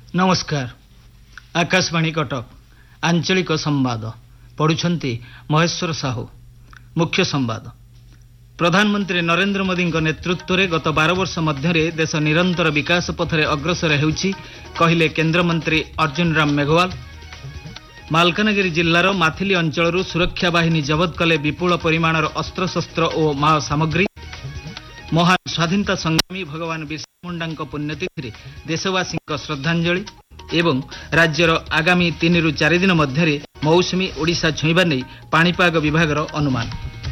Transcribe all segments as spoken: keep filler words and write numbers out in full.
नमस्कार। आकाशवाणी कटक आंचलिक संवाद पढ़ुछंती महेश्वर साहू। मुख्य संवाद। प्रधानमंत्री नरेंद्र मोदी नेतृत्व में गत बार वर्ष मध्य देश निरंतर विकास पथरे अग्रसर हेउछि कहिले केन्द्रमंत्री अर्जुन राम मेघवाल। मालकानगिरी जिल्लार माथिली अंचल सुरक्षा बाहिनी जबत कले विपुल परिमाणर अस्त्रशस्त्र और माओ सामग्री। महान स्वाधीनता संग्रामी भगवान बिरसा मुंडा पुण्यतिथि देशवासी श्रद्धांजलि एवं राज्यर आगामी तीन रु चार दिन मध्य मौसुमी ओडिशा छुईबा नहीं पाणीपाग विभागर अनुमान।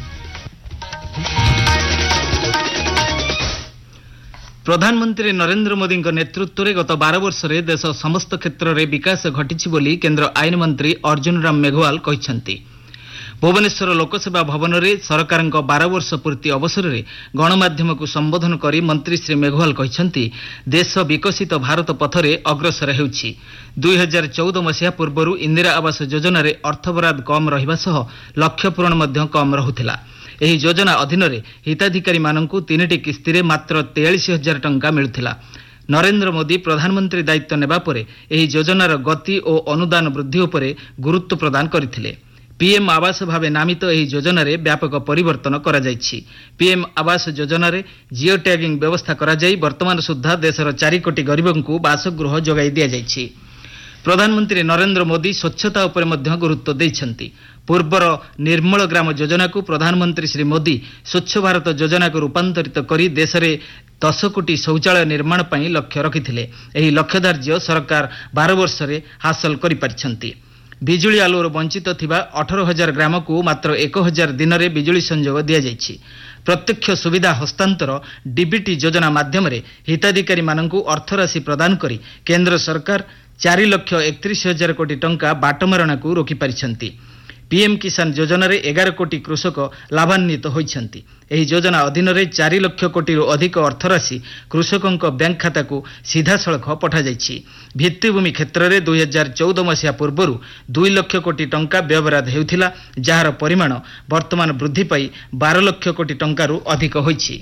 प्रधानमंत्री नरेंद्र मोदी नेतृत्व में गत बार वर्ष रे देश समस्त क्षेत्र में विकास घटी बोली केंद्र आईन मंत्री अर्जुन राम मेघवाल कहिसंती। भुवनेश्वर लोकसेवा भवन में सरकार बार वर्ष पूर्ति अवसर में गणमाध्यम को संबोधन करी मंत्री श्री मेघवाल कहिसंती देश विकसित भारत पथरे अग्रसर हेउछि। दुई हजार चौदह मसीहा पूर्व इंदिरा आवास योजना रे अर्थबराद कम रहिबा सह लक्ष्य पूरण मध्य कम रहुथिला। एही योजना अधीन रे हिताधिकारी माननकु तीनटी किस्ती रे मात्र तेयालीस हजार टंका मिलुथिला। नरेंद्र मोदी प्रधानमंत्री दायित्व नेबा परे एही योजनार गति और अनुदान वृद्धि उपरे गुरुत्व प्रदान करथिले। पीएम आवास भावे नामित एही योजना रे व्यापक परिवर्तन करा जायछि। पीएम आवास योजना रे जियो टैगिंग व्यवस्था करा जाई वर्तमान सुद्धा देशर चार कोटी गरीबंकु बासगृह जोगाई दिया जायछि। प्रधानमंत्री नरेंद्र मोदी स्वच्छता उपर मध्य गुरुत्व दैछंती। पूर्वर निर्मल ग्राम योजना को प्रधानमंत्री श्री मोदी स्वच्छ भारत योजना को रूपांतरित करी देश में दस कोटी शौचालय निर्माण पर लक्ष्य रखिथिले। एही लक्ष्यधार्य सरकार बार वर्ष रे हासिल करि पारिछंती। बिजुली आलोर वंचित थिबा अठारह हजार ग्राम को मात्र एक हजार दिन में बिजुली संयोग दिया जायछि। प्रत्यक्ष सुविधा हस्तांतर डीबीटी योजना माध्यम हिताधिकारी माननकु अर्थराशि प्रदान करी केंद्र सरकार चार लक्ष एकतीस हजार कोटी टंका बाटमारणा को रोकी पारिछंती। पीएम किसान योजना रे एगार कोटी कृषक लाभान्वित होइछंती। एही योजना अधीन रे चार लक्ष कोटी अधिक अर्थराशि कृषकों बैंक खाता को सीधा सड़क पठा जायछि। भित्तिभूमि क्षेत्र में दुई हजार चौदह मसीहा पूर्व दुई लक्ष कोटी टंका व्यवहार हेउथिला जार परिमाण वर्तमान वृद्धि पाई बार लक्ष कोटी टंकारु अधिक होइछि।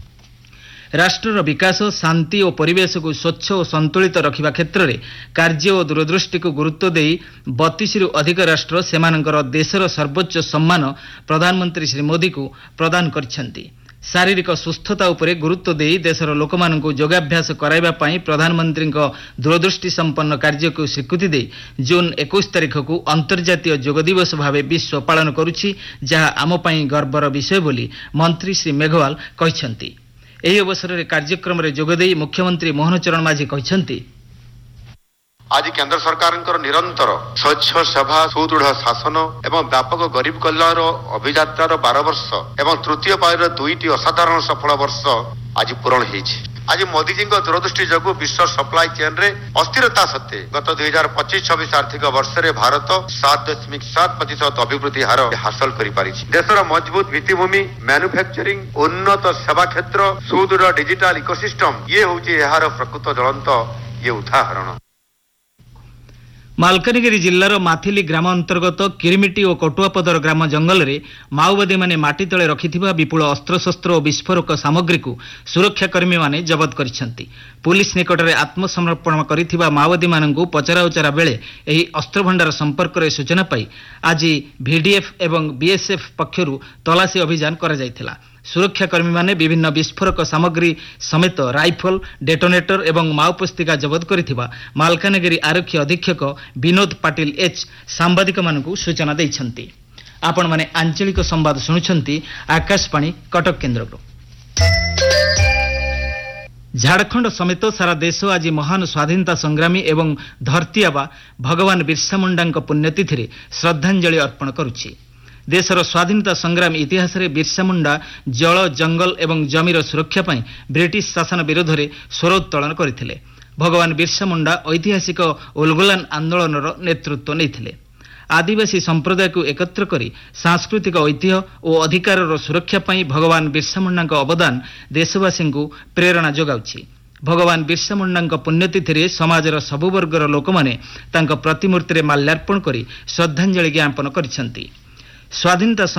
राष्ट्रर विकास शांति और परिवेश को स्वच्छ और संतुलित रखिबा क्षेत्र में कार्य और दूरदृष्टि को गुरुत्व देई बत्तीस रु अधिक राष्ट्र सेमानकर देशर सर्वोच्च सम्मान प्रधानमंत्री श्री मोदी को प्रदान करछंती। शारीरिक सुस्थता उपरे गुरुत्व देई देशर लोकमाननकु योगाभ्यास कराइबा पई प्रधानमंत्री दूरदृष्टि संपन्न कार्य को स्वीकृति दे जून इक्कीस तारिख को अंतर्जातीय योग दिवस भावे विश्व पालन करुछि जहा आम पई गर्वर विषय बोली मंत्री श्री मेघवाल कहिसंती। एही अवसर में कार्यक्रम रे जोगदेई मुख्यमंत्री मोहन चरण माझी कहिसंती आज केंद्र सरकार निरंतर स्वच्छ सेवा सुदृढ़ शासन एवं व्यापक गरीब कल्याण अभियात्रार बार वर्ष एवं तृतीय पायर दुईटी असाधारण सफल वर्ष आज पूरण होइछि। आज मोदी जी दूरदृष्टि जगु विश्व सप्लाई चेन रे अस्थिरता सत्ते गत दुई हजार पच्चीस छब्बीस आर्थिक वर्ष रे भारत सात दशमिक सात प्रतिशत अभिवृद्धि हार हासिल करि पारिछि। देशर मजबूत भित्तिभूमि मैन्युफैक्चरिंग उन्नत सेवा क्षेत्र सुदृढ़ डिजिटल इकोसिस्टम ये होछि एहार प्रकृत ज्वलंत ये उदाहरण। मालकानगिरी जिल्लार माथिली ग्राम अंतर्गत किरिमिटी और कटुआपदर ग्राम जंगल में माओवादी माने माटी तले रखिथिबा विपुल अस्त्रशस्त्र और विस्फोरक सामग्री को सुरक्षाकर्मी माने जबत करिसेंती। पुलिस निकट में आत्मसमर्पण करिथिबा माओवादी माननकु पचराउचरा बेले एही अस्त्रभंडार संपर्क में सूचना पाई आज वीडीएफ एवं बीएसएफ पक्षरु तलाशी अभियान करा जायथिला। सुरक्षाकर्मी माने विभिन्न विस्फोरक सामग्री समेत राइफल डेटोनेटर एवं माओपुस्तिका जबत करिथिबा मालकानगिरी आरक्षी अधीक्षक विनोद पाटिल एच सांबादिक मानकु सूचना दैछंती। आपण माने आंचलिक संवाद सुनुछंती आकाशवाणी कटक केन्द्र। झारखंड समेत सारा देश आज महान स्वाधीनता संग्रामी एवं धरती आबा भगवान बिरसा मुंडा पुण्यतिथि रे श्रद्धांजलि अर्पण करुछि। देशर स्वाधीनता संग्राम इतिहास रे बिरसा मुंडा जल जंगल एवं जमीर सुरक्षा पई ब्रिटिश शासन विरोध में स्वरोत्तोलन करथिले। भगवान बिरसा मुंडा ऐतिहासिक उलगुलान आंदोलन नेतृत्व नैथिले। आदिवासी संप्रदाय को एकत्र करी सांस्कृतिक ऐतिह्य और अधिकार सुरक्षा पई भगवान बिरसा मुंडा अवदान देशवासी को प्रेरणा जोगाउछि। भगवान बिरसा मुंडा पुण्यतिथि रे समाजर सबु वर्गर लोक माने तांका प्रतिमूर्ति रे माल्यार्पण करी श्रद्धांजलि ज्ञापन करिसेंती। स्वाधीनता